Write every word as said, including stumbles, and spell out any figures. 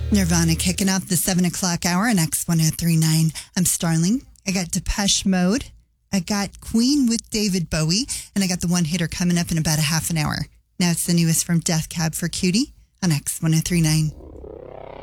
Nirvana kicking off the seven o'clock hour on X one oh three point nine. I'm Starling. I got Depeche Mode. I got Queen with David Bowie. And I got the one hitter coming up in about a half an hour. Now it's the newest from Death Cab for Cutie on X one oh three point nine.